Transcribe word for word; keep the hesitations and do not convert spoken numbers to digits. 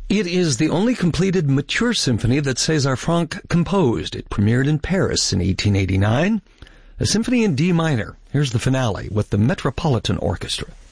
It is the only completed mature symphony that César Franck composed. It premiered in Paris in eighteen eighty-nine. A symphony in D minor. Here's the finale with the Metropolitan Orchestra.